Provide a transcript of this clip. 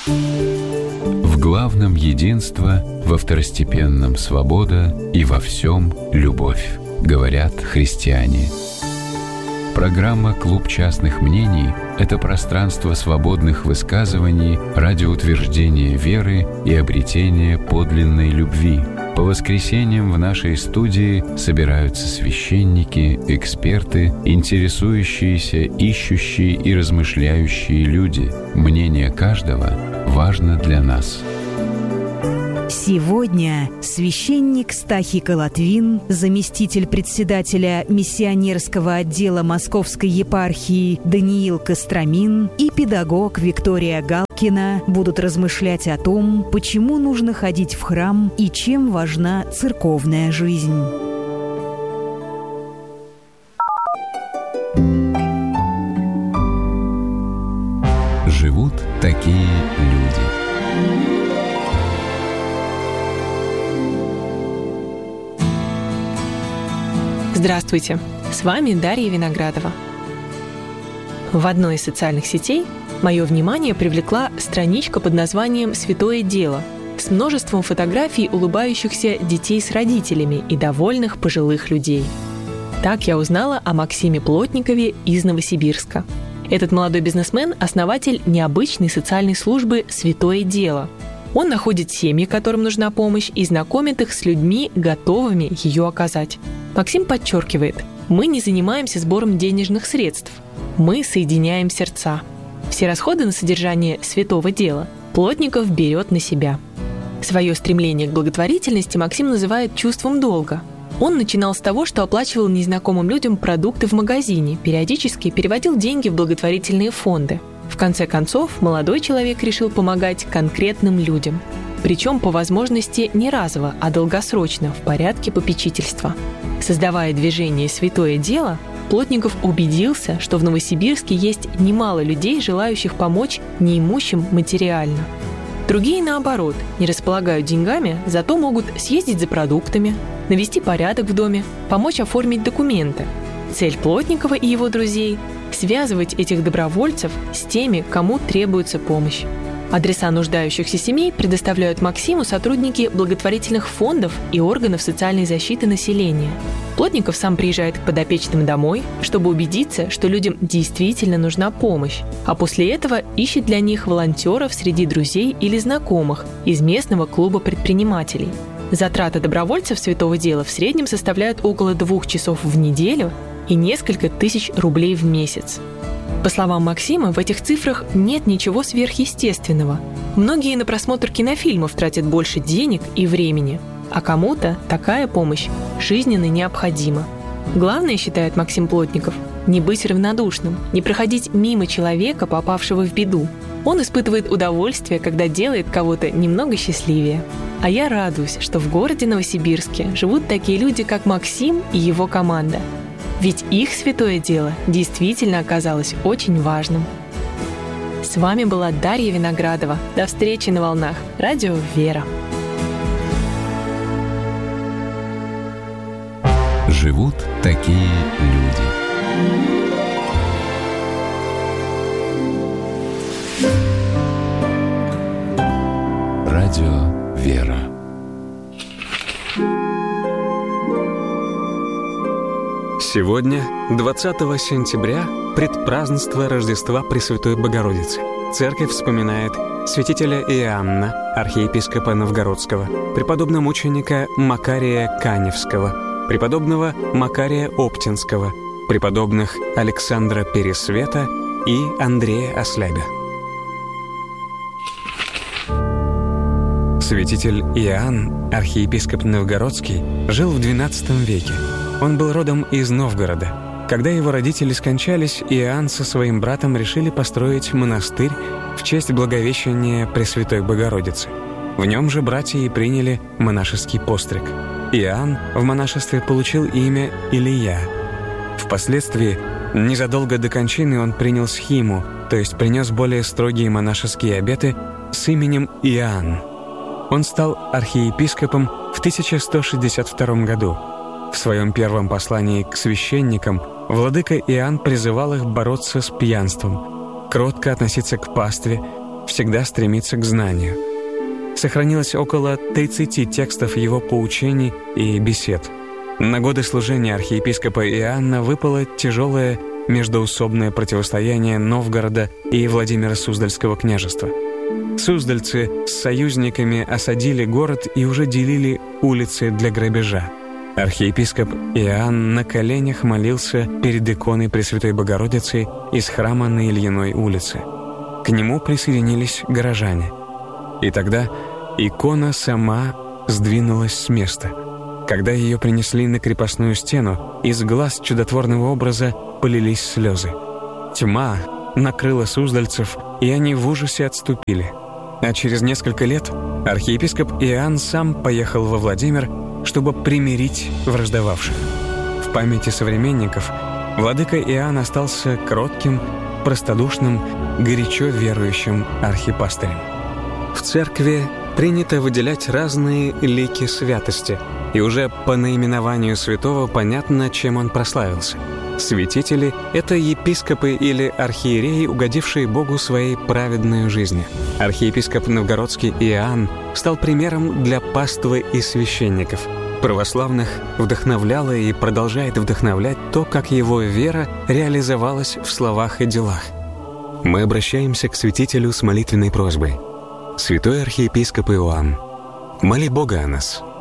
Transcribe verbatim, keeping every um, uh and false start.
В главном единство, во второстепенном свобода и во всем любовь, говорят христиане. Программа «Клуб частных мнений» — это пространство свободных высказываний ради утверждения веры и обретения подлинной любви. По воскресеньям в нашей студии собираются священники, эксперты, интересующиеся, ищущие и размышляющие люди. Мнение каждого важно для нас. Сегодня священник Стахий Колотвин, заместитель председателя миссионерского отдела Московской епархии Даниил Костромин и педагог Виктория Галкина будут размышлять о том, почему нужно ходить в храм и чем важна церковная жизнь. Живут такие люди. Здравствуйте, с вами Дарья Виноградова. В одной из социальных сетей мое внимание привлекла страничка под названием «Святое дело» с множеством фотографий улыбающихся детей с родителями и довольных пожилых людей. Так я узнала о Максиме Плотникове из Новосибирска. Этот молодой бизнесмен – основатель необычной социальной службы «Святое дело». Он находит семьи, которым нужна помощь, и знакомит их с людьми, готовыми ее оказать. Максим подчеркивает, мы не занимаемся сбором денежных средств, мы соединяем сердца. Все расходы на содержание святого дела Плотников берет на себя. Свое стремление к благотворительности Максим называет чувством долга. Он начинал с того, что оплачивал незнакомым людям продукты в магазине, периодически переводил деньги в благотворительные фонды. В конце концов, молодой человек решил помогать конкретным людям. Причем по возможности не разово, а долгосрочно, в порядке попечительства. Создавая движение «Святое дело», Плотников убедился, что в Новосибирске есть немало людей, желающих помочь неимущим материально. Другие, наоборот, не располагают деньгами, зато могут съездить за продуктами, навести порядок в доме, помочь оформить документы. Цель Плотникова и его друзей – связывать этих добровольцев с теми, кому требуется помощь. Адреса нуждающихся семей предоставляют Максиму сотрудники благотворительных фондов и органов социальной защиты населения. Плотников сам приезжает к подопечным домой, чтобы убедиться, что людям действительно нужна помощь, а после этого ищет для них волонтеров среди друзей или знакомых из местного клуба предпринимателей. Затраты добровольцев святого дела в среднем составляют около двух часов в неделю и несколько тысяч рублей в месяц. По словам Максима, в этих цифрах нет ничего сверхъестественного. Многие на просмотр кинофильмов тратят больше денег и времени, а кому-то такая помощь жизненно необходима. Главное, считает Максим Плотников, не быть равнодушным, не проходить мимо человека, попавшего в беду. Он испытывает удовольствие, когда делает кого-то немного счастливее. А я радуюсь, что в городе Новосибирске живут такие люди, как Максим и его команда. Ведь их святое дело действительно оказалось очень важным. С вами была Дарья Виноградова. До встречи на волнах Радио Вера. Живут такие люди. Радио Вера. Сегодня, двадцатого сентября, предпразднество Рождества Пресвятой Богородицы. Церковь вспоминает святителя Иоанна, архиепископа Новгородского, преподобномученика Макария Каневского, преподобного Макария Оптинского, преподобных Александра Пересвета и Андрея Ослябя. Святитель Иоанн, архиепископ Новгородский, жил в двенадцатом веке. Он был родом из Новгорода. Когда его родители скончались, Иоанн со своим братом решили построить монастырь в честь Благовещения Пресвятой Богородицы. В нем же братья и приняли монашеский постриг. Иоанн в монашестве получил имя Илия. Впоследствии, незадолго до кончины, он принял схиму, то есть принес более строгие монашеские обеты с именем Иоанн. Он стал архиепископом в тысяча сто шестьдесят втором году. В своем первом послании к священникам владыка Иоанн призывал их бороться с пьянством, кротко относиться к пастве, всегда стремится к знанию. Сохранилось около тридцати текстов его поучений и бесед. На годы служения архиепископа Иоанна выпало тяжелое междоусобное противостояние Новгорода и Владимира Суздальского княжества. Суздальцы с союзниками осадили город и уже делили улицы для грабежа. Архиепископ Иоанн на коленях молился перед иконой Пресвятой Богородицы из храма на Ильиной улице. К нему присоединились горожане. И тогда икона сама сдвинулась с места. Когда ее принесли на крепостную стену, из глаз чудотворного образа полились слезы. Тьма накрыла суздальцев, и они в ужасе отступили. А через несколько лет архиепископ Иоанн сам поехал во Владимир, чтобы примирить враждовавших. В памяти современников владыка Иоанн остался кротким, простодушным, горячо верующим архипастырем. В церкви принято выделять разные лики святости, и уже по наименованию святого понятно, чем он прославился. Святители — это епископы или архиереи, угодившие Богу своей праведной жизнью. Архиепископ Новгородский Иоанн стал примером для паствы и священников. Православных вдохновляло и продолжает вдохновлять то, как его вера реализовалась в словах и делах. Мы обращаемся к святителю с молитвенной просьбой. Святой архиепископ Иоанн, моли Бога о нас.